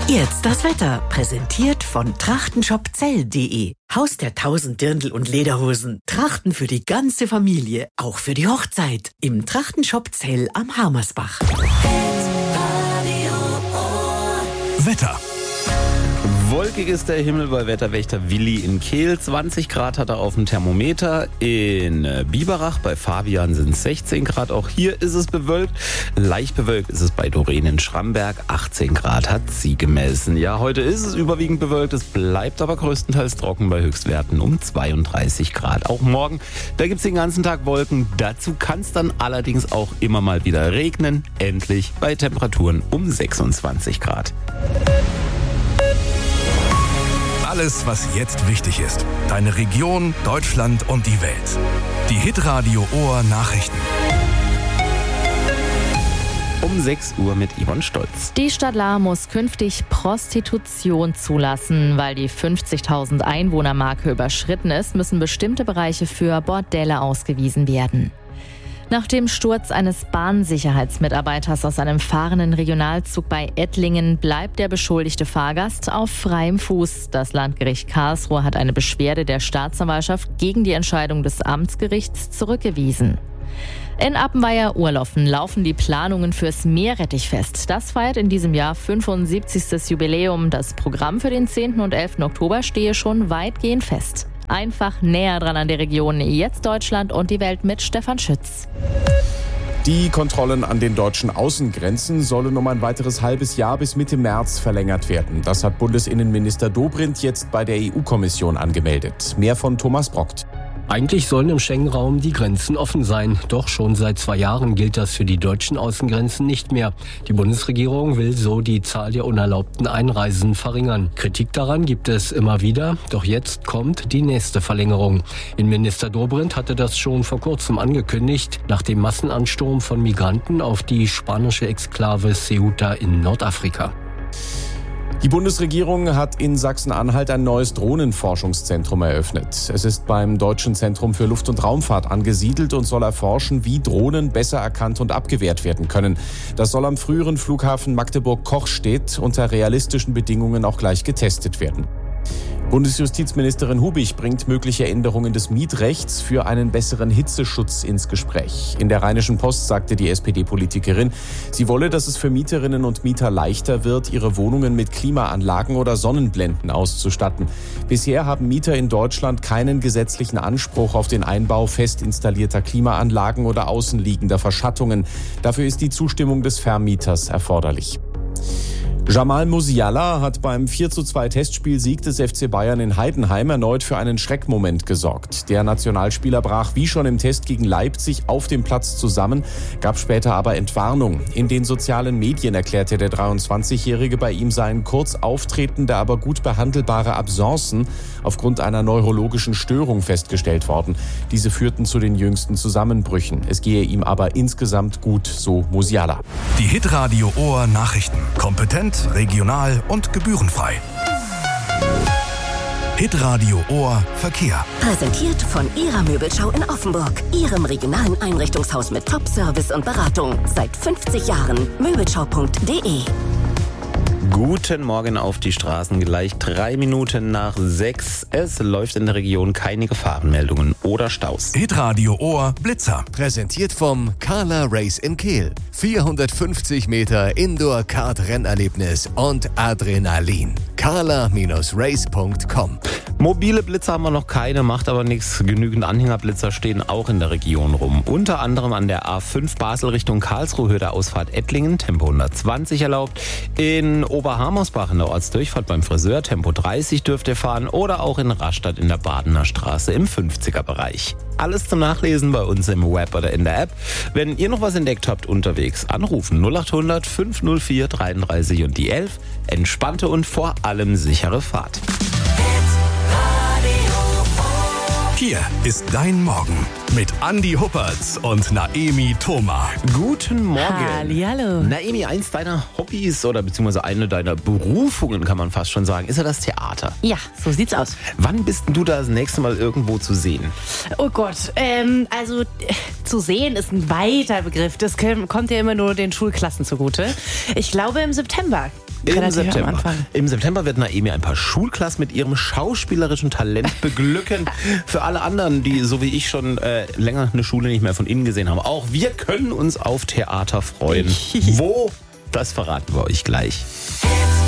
Jetzt das Wetter, präsentiert von trachtenshopzell.de. Haus der 1000 Dirndl und Lederhosen. Trachten für die ganze Familie, auch für die Hochzeit. Im Trachtenshop Zell am Harmersbach. Wetter. Wolkig ist der Himmel bei Wetterwächter Willi in Kehl. 20 Grad hat er auf dem Thermometer. In Biberach bei Fabian sind es 16 Grad. Auch hier ist es bewölkt. Leicht bewölkt ist es bei Doreen in Schramberg. 18 Grad hat sie gemessen. Ja, heute ist es überwiegend bewölkt. Es bleibt aber größtenteils trocken bei Höchstwerten um 32 Grad. Auch morgen, da gibt es den ganzen Tag Wolken. Dazu kann es dann allerdings auch immer mal wieder regnen. Endlich bei Temperaturen um 26 Grad. Alles, was jetzt wichtig ist. Deine Region, Deutschland und die Welt. Die Hitradio Ohr Nachrichten. Um 6 Uhr mit Yvonne Stolz. Die Stadt Lahr muss künftig Prostitution zulassen. Weil die 50.000 Einwohnermarke überschritten ist, müssen bestimmte Bereiche für Bordelle ausgewiesen werden. Nach dem Sturz eines Bahnsicherheitsmitarbeiters aus einem fahrenden Regionalzug bei Ettlingen bleibt der beschuldigte Fahrgast auf freiem Fuß. Das Landgericht Karlsruhe hat eine Beschwerde der Staatsanwaltschaft gegen die Entscheidung des Amtsgerichts zurückgewiesen. In Appenweier-Urloffen laufen die Planungen fürs Meerrettichfest. Das feiert in diesem Jahr 75. Jubiläum. Das Programm für den 10. und 11. Oktober stehe schon weitgehend fest. Einfach näher dran an der Region. Jetzt Deutschland und die Welt mit Stefan Schütz. Die Kontrollen an den deutschen Außengrenzen sollen um ein weiteres halbes Jahr bis Mitte März verlängert werden. Das hat Bundesinnenminister Dobrindt jetzt bei der EU-Kommission angemeldet. Mehr von Thomas Brockt. Eigentlich sollen im Schengen-Raum die Grenzen offen sein. Doch schon seit 2 Jahren gilt das für die deutschen Außengrenzen nicht mehr. Die Bundesregierung will so die Zahl der unerlaubten Einreisen verringern. Kritik daran gibt es immer wieder. Doch jetzt kommt die nächste Verlängerung. Innenminister Dobrindt hatte das schon vor kurzem angekündigt, nach dem Massenansturm von Migranten auf die spanische Exklave Ceuta in Nordafrika. Die Bundesregierung hat in Sachsen-Anhalt ein neues Drohnenforschungszentrum eröffnet. Es ist beim Deutschen Zentrum für Luft- und Raumfahrt angesiedelt und soll erforschen, wie Drohnen besser erkannt und abgewehrt werden können. Das soll am früheren Flughafen Magdeburg-Kochstedt unter realistischen Bedingungen auch gleich getestet werden. Bundesjustizministerin Hubich bringt mögliche Änderungen des Mietrechts für einen besseren Hitzeschutz ins Gespräch. In der Rheinischen Post sagte die SPD-Politikerin, sie wolle, dass es für Mieterinnen und Mieter leichter wird, ihre Wohnungen mit Klimaanlagen oder Sonnenblenden auszustatten. Bisher haben Mieter in Deutschland keinen gesetzlichen Anspruch auf den Einbau fest installierter Klimaanlagen oder außenliegender Verschattungen. Dafür ist die Zustimmung des Vermieters erforderlich. Jamal Musiala hat beim 4:2 Testspielsieg des FC Bayern in Heidenheim erneut für einen Schreckmoment gesorgt. Der Nationalspieler brach wie schon im Test gegen Leipzig auf dem Platz zusammen, gab später aber Entwarnung. In den sozialen Medien erklärte der 23-Jährige, bei ihm seien kurz auftretende, aber gut behandelbare Absencen aufgrund einer neurologischen Störung festgestellt worden. Diese führten zu den jüngsten Zusammenbrüchen. Es gehe ihm aber insgesamt gut, so Musiala. Die Hitradio Ohr Nachrichten. Kompetent, regional und gebührenfrei. Hitradio Ohr Verkehr. Präsentiert von Ihrer Möbelschau in Offenburg. Ihrem regionalen Einrichtungshaus mit Top-Service und Beratung. Seit 50 Jahren. Möbelschau.de. Guten Morgen auf die Straßen, gleich 3 Minuten nach 6. Es läuft in der Region keine Gefahrenmeldungen oder Staus. Hitradio Ohr Blitzer. Präsentiert vom Carla Race in Kehl. 450 Meter Indoor-Kart-Rennerlebnis und Adrenalin. carla-race.com. Mobile Blitzer haben wir noch keine, macht aber nichts. Genügend Anhängerblitzer stehen auch in der Region rum. Unter anderem an der A5 Basel Richtung Karlsruhe, Höhe der Ausfahrt Ettlingen, Tempo 120 erlaubt. In Oberhammersbach in der Ortsdurchfahrt beim Friseur, Tempo 30 dürft ihr fahren. Oder auch in Rastatt in der Badener Straße im 50er-Bereich. Alles zum Nachlesen bei uns im Web oder in der App. Wenn ihr noch was entdeckt habt unterwegs, anrufen 0800 504 33 und die 11. Entspannte und vor allem sichere Fahrt. Hier ist dein Morgen mit Andi Huppertz und Naemi Thoma. Guten Morgen. Hallihallo. Naemi, eins deiner Hobbys oder beziehungsweise eine deiner Berufungen, kann man fast schon sagen, ist ja das Theater. Ja, so sieht's aus. Wann bist denn du da das nächste Mal irgendwo zu sehen? Oh Gott, also zu sehen ist ein weiter Begriff. Das kommt ja immer nur den Schulklassen zugute. Ich glaube im September relativ am Anfang. Im September wird Naemi ein paar Schulklassen mit ihrem schauspielerischen Talent beglücken. Für alle anderen, die so wie ich schon länger eine Schule nicht mehr von innen gesehen haben, auch wir können uns auf Theater freuen. Wo? Das verraten wir euch gleich.